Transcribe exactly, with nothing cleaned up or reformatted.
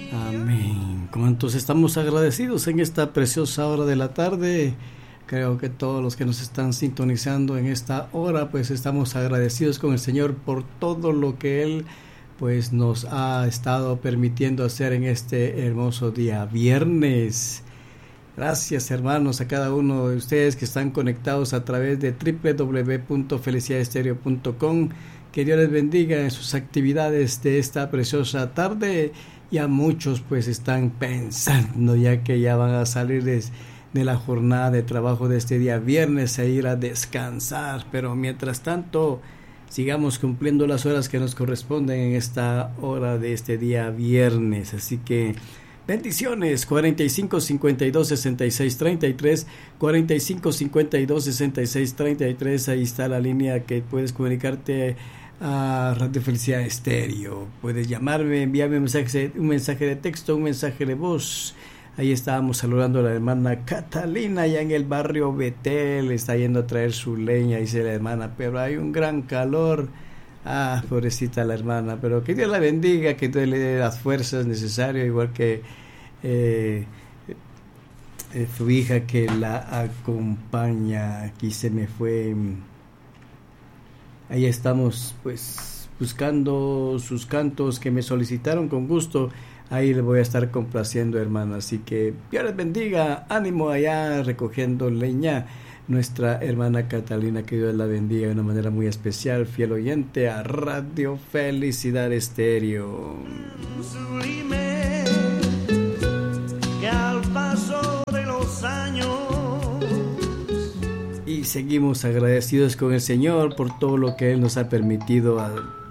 Amén. ¿Cuántos estamos agradecidos en esta preciosa hora de la tarde? Creo que todos los que nos están sintonizando en esta hora, pues estamos agradecidos con el Señor por todo lo que Él pues nos ha estado permitiendo hacer en este hermoso día viernes. Gracias, hermanos, a cada uno de ustedes que están conectados a través de doble u doble u doble u punto felicidad estéreo punto com. Que Dios les bendiga en sus actividades de esta preciosa tarde. Ya muchos pues están pensando ya que ya van a salir de, de la jornada de trabajo de este día viernes e ir a descansar. Pero mientras tanto, sigamos cumpliendo las horas que nos corresponden en esta hora de este día viernes. Así que bendiciones. Cuarenta y cinco cincuenta y dos sesenta y seis treinta y tres, cuarenta y cinco cincuenta y dos sesenta y seis treinta y tres. Ahí está la línea que puedes comunicarte a Radio Felicidad Estéreo. Puedes llamarme, enviarme un mensaje, un mensaje de texto, un mensaje de voz. Ahí estábamos saludando a la hermana Catalina allá en el barrio Betel. Está yendo a traer su leña, dice la hermana, pero hay un gran calor. Ah, pobrecita la hermana, pero que Dios la bendiga, que Dios le dé las fuerzas necesarias, igual que eh, eh, su hija que la acompaña. Aquí se me fue. Ahí estamos pues buscando sus cantos que me solicitaron con gusto. Ahí le voy a estar complaciendo, hermano. Así que Dios les bendiga. Ánimo allá recogiendo leña. Nuestra hermana Catalina, que Dios la bendiga de una manera muy especial, fiel oyente a Radio Felicidad Estéreo. Sublime, que al paso de los años. Y seguimos agradecidos con el Señor por todo lo que Él nos ha permitido a